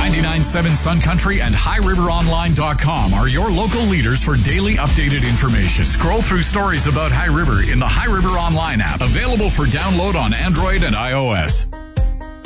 99.7 Sun Country and HighRiverOnline.com are your local leaders for daily updated information. Scroll through stories about High River in the High River Online app, available for download on Android and iOS.